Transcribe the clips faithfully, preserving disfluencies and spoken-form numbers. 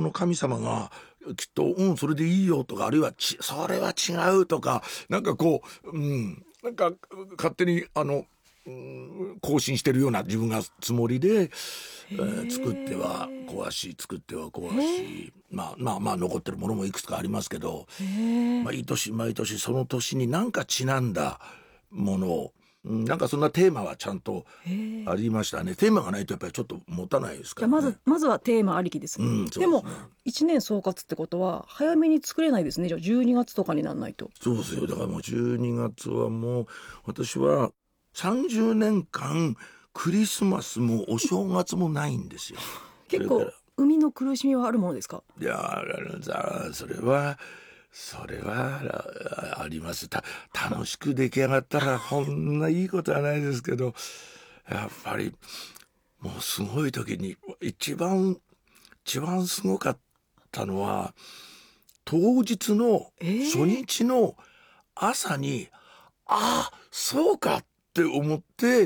の神様がきっとうんそれでいいよとか、あるいはちそれは違うとか、なんかこう、うん、なんか勝手にあの、うん、更新してるような自分がつもりで、えー作っては壊し作っては壊し、まあまあまあ残ってるものもいくつかありますけど、毎年毎年その年に何かちなんだものを、うん、なんかそんなテーマはちゃんとありましたね。テーマがないとやっぱりちょっと持たないですからね。 じゃあまずまずはテーマありきですね、 うん、そうですね。 でもいちねん総括ってことは早めに作れないですね。じゃあじゅうにがつとかにならないと。 そうですよ。だからもうじゅうにがつはもう私はさんじゅうねんかんクリスマスもお正月もないんですよ。 結構生みの苦しみはあるものですか？ いやそれはそれはああります。た楽しく出来上がったらこんないいことはないですけど、やっぱりもうすごい時に一番一番すごかったのは当日の初日の朝に、ああそうかって思って、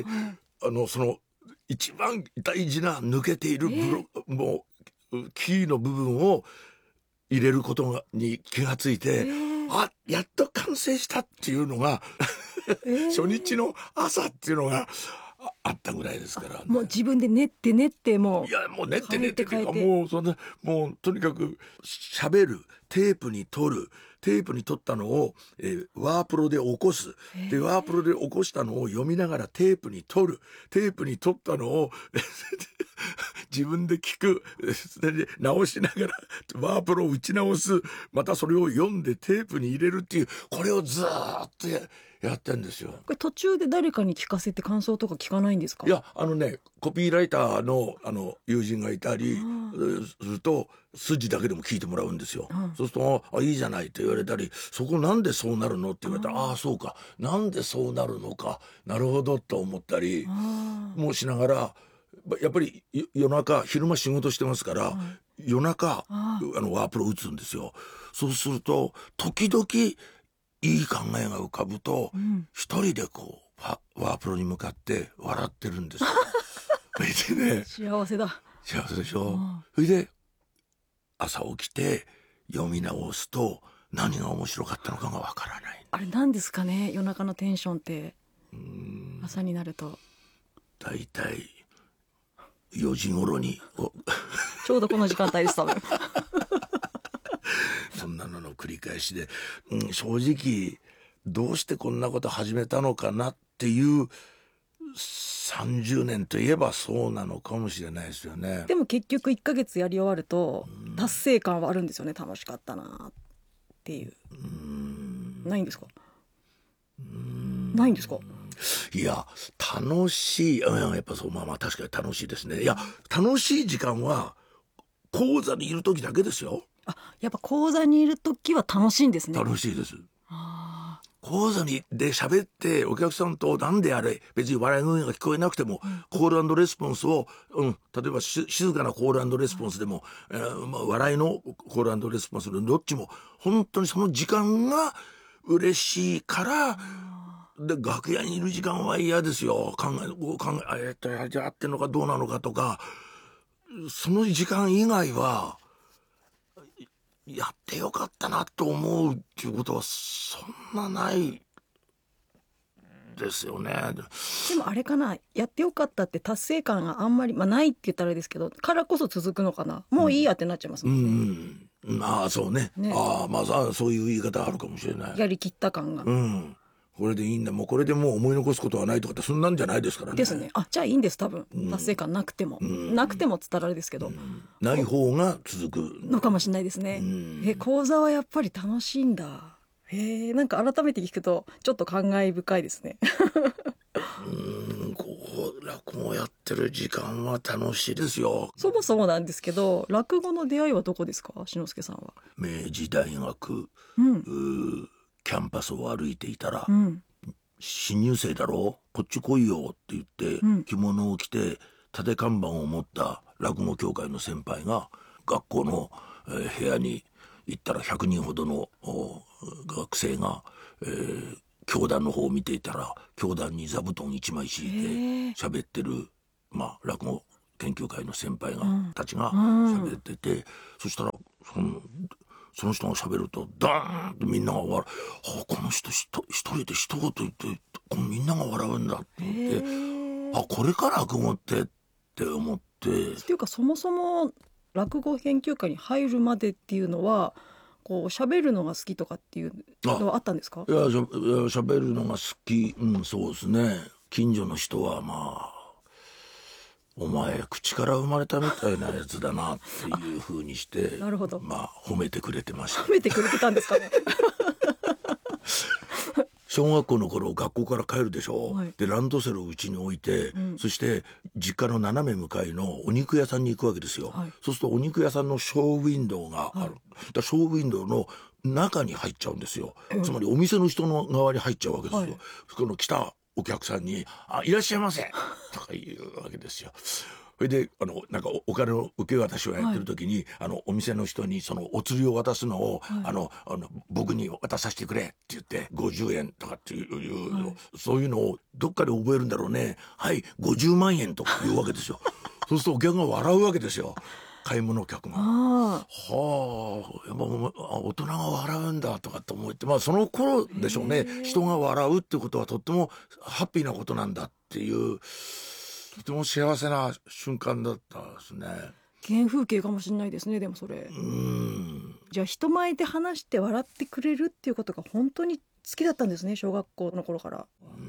あのその一番大事な抜けているブロ、もうキーの部分を入れることに気がついて、あやっと完成したっていうのが初日の朝っていうのがああったぐらいですから、ね、 もう自分で練って練ってもういやもう練って練ってっていうか、 変えてもうそんなもうとにかく喋る、テープに取る、テープに取ったのを、えー、ワープロで起こす、でワープロで起こしたのを読みながらテープに取る、テープに取ったのを自分で聞く、で直しながらワープロを打ち直す、またそれを読んでテープに入れるっていう、これをずーっと や, やってんですよ。 これ途中で誰かに聞かせて感想とか聞かないんですか？ いやあのねコピーライターのあの友人がいたりすると筋だけでも聞いてもらうんですよ、うん、そうするとあいいじゃないと言われたり、そこなんでそうなるのって言われたら、ああそうかなんでそうなるのかなるほどと思ったりもしながら、やっぱり夜中昼間仕事してますから、うん、夜中あのワープロ打つんですよ。そうすると時々いい考えが浮かぶと、うん、一人でこうワープロに向かって笑ってるんですよ。それでね、 幸せだ。 幸せでしょ。それで朝起きて読み直すと何が面白かったのかがわからない。 あれ何ですかね、夜中のテンションって。うーん、朝になるとだいたいよじ頃にちょうどこの時間帯です多分そんなのの繰り返しで、うん、正直どうしてこんなこと始めたのかなっていうさんじゅうねんといえばそうなのかもしれないですよね。 でも結局いっかげつやり終わると達成感はあるんですよね。楽しかったなっていう。うーん、ないんですか？うーん、ないんですか？ いや楽しい、うん、やっぱそう、まあまあ確かに楽しいですね。いや楽しい時間は講座にいる時だけですよ。 あ、やっぱ講座にいる時は楽しいんですね。 楽しいです。あ、講座にで喋ってお客さんとなんであれ別に笑い声が聞こえなくても、うん、コール&レスポンスを、うん、例えばし静かなコール&レスポンスでも、うん、えーまあ、笑いのコール&レスポンスでどっちも本当にその時間が嬉しいから、うん、で楽屋にいる時間は嫌ですよ。考え考ええっとじゃあ合ってんのかどうなのかとか、その時間以外はやってよかったなと思うっていうことはそんなないですよね。 でもあれかな、やってよかったって達成感があんまり、まあ、ないって言ったらあれですけどからこそ続くのかな。もういいやってなっちゃいますもんね。 うんうん、ああそうね、ね、ああまあそういう言い方あるかもしれない。 やりきった感が、 うん、これでいいんだ、もうこれでもう思い残すことはないとかってそんなんじゃないですからね。 ですね。あ、じゃあいいんです多分、うん、達成感なくても、うん、なくてもっつったらあれですけど、うん、 ない方が続くのかもしれないですね。うん、え講座はやっぱり楽しいんだ。へえ、なんか改めて聞くとちょっと感慨深いですね。 うん、こう落語やってる時間は楽しいですよ。 そもそもなんですけど落語の出会いはどこですか、篠介さんは。 明治大学、うん、キャンパスを歩いていたら、うん、新入生だろこっち来いよって言って、うん、着物を着て立て看板を持った落語協会の先輩が学校の、えー、部屋に行ったらひゃくにんほどの学生が、えー、教壇の方を見ていたら教壇に座布団一枚敷いて喋ってる、まあ、落語研究会の先輩が、 うん、 たちがうん喋ってて、そしたらそのその人が喋るとダーンってみんなが笑う。あ、この人一人で一言言ってこのみんなが笑うんだって思って、あ、これから落語ってって思って。 っていうかそもそも落語研究会に入るまでっていうのはこう喋るのが好きとかっていうのはあったんですか？ いや、しゃ喋るのが好き、うん、そうですね。近所の人はまあお前口から生まれたみたいなやつだなっていう風にしてなるほど、 まあ褒めてくれてました。 褒めてくれてたんですかね。 小学校の頃学校から帰るでしょ、はい、でランドセルをうちに置いて、うん、そして実家の斜め向かいのお肉屋さんに行くわけですよ、はい、そうするとお肉屋さんのショーウィンドウがある、はい、だショーウィンドウの中に入っちゃうんですよ、うん、つまりお店の人の側に入っちゃうわけですよ、はい、その来たお客さんにあいらっしゃいませとか言うわけですよ。それであのなんかお金の受け渡しをやってる時に、はい、あのお店の人にそのお釣りを渡すのを、はい、あのあの僕に渡させてくれって言ってごじゅうえんとかっていう、はい、そういうのをどっかで覚えるんだろうね。はいごじゅうまんえんとか言うわけですよ。そうするとお客が笑うわけですよ。買い物客が。はあ、やっぱ大人が笑うんだとかって思って、まあその頃でしょうね。人が笑うってことはとってもハッピーなことなんだっていうとても幸せな瞬間だったですね。 原風景かもしれないですね。でもそれ、うん、じゃあ人前で話して笑ってくれるっていうことが本当に好きだったんですね、小学校の頃から。うん、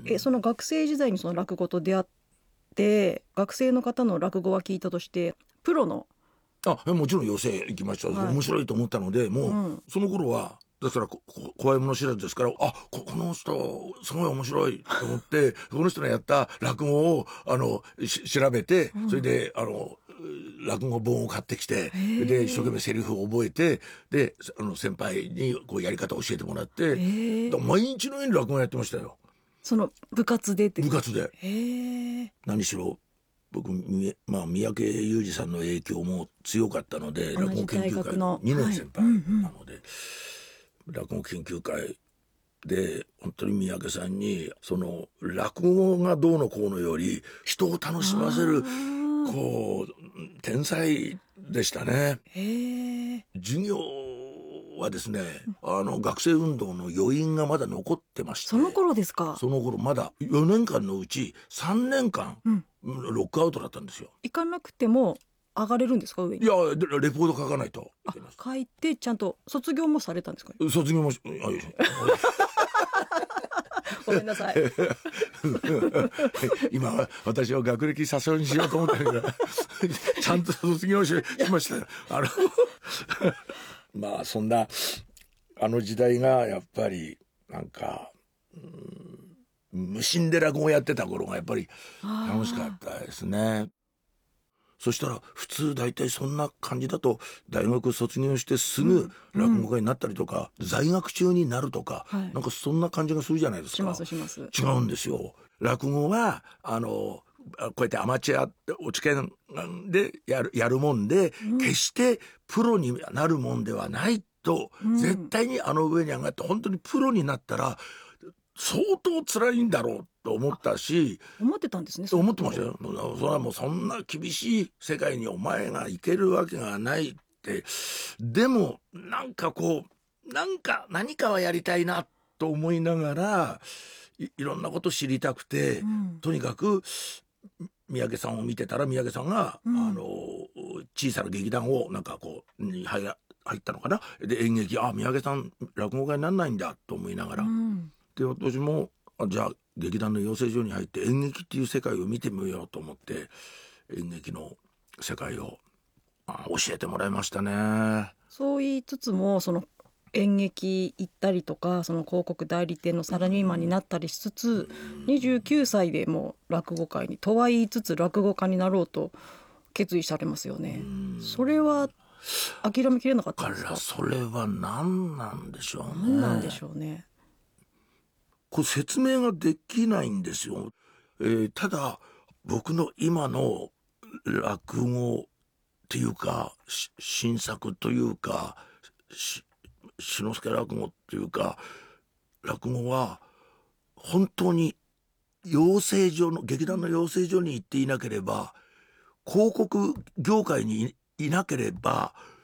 えその学生時代にその落語と出会って学生の方の落語は聞いたとしてプロのあもちろん寄席行きました、はい、面白いと思ったのでもう、うん、その頃はだからここ怖いもの知らずですからあ こ, この人すごい面白いと思ってこの人のやった落語をあの調べて、うん、それであの落語本を買ってきてで一生懸命セリフを覚えてであの先輩にこうやり方を教えてもらって毎日のように落語やってましたよ。 その部活でって部活で何しろ僕、まあ、三宅裕司さんの影響も強かったので落語研究会のにねん先輩なので、はいうんうん、落語研究会で本当に三宅さんにその落語がどうのこうのより人を楽しませるこう天才でしたね。へ授業はですねあの学生運動の余韻がまだ残ってまして。 その頃ですか？ その頃まだよねんかんのうちさんねんかん、うんロックアウトだったんですよ。 行かなくても上がれるんですか上に？ いやレポート書かないといけない。 書いてちゃんと卒業もされたんですかね？ 卒業もごめんなさい今私は学歴詐称にしようと思ったけどちゃんと卒業 し, しましたよ。あのまあそんなあの時代がやっぱりなんかうん無心で落語やってた頃がやっぱり楽しかったですね。そしたら普通大体そんな感じだと大学卒業してすぐ落語家になったりとか、うん、在学中になるとか、はい、なんかそんな感じがするじゃないですか。 しますします。 違うんですよ。落語はあのこうやってアマチュアお知見でやる、やるもんで、うん、決してプロになるもんではないと、うん、絶対にあの上に上がって本当にプロになったら相当辛いんだろうと思ったし。 思ってたんですね。 思ってましたよ。それはもうそんな厳しい世界にお前が行けるわけがないって。でもなんかこうなんか何かはやりたいなと思いながら い, いろんなこと知りたくて、うん、とにかく三宅さんを見てたら三宅さんが、うん、あの小さな劇団をなんかこうに入ったのかな。で演劇あ三宅さん落語家にならないんだと思いながら。うんで私もじゃあ劇団の養成所に入って演劇っていう世界を見てみようと思って演劇の世界を教えてもらいましたね。 そう言いつつもその演劇行ったりとかその広告代理店のサラリーマンになったりしつつ、うん、にじゅうきゅうさいでもう落語界にとは言いつつ落語家になろうと決意されますよね。うんそれは諦めきれなかったんですか？ それは何なんでしょうね。 何なんでしょうね。 これ説明ができないんですよ、えー、ただ僕の今の落語っていうか新作というか志の輔落語っていうか落語は本当に養成所の劇団の養成所に行っていなければ広告業界にいいなければ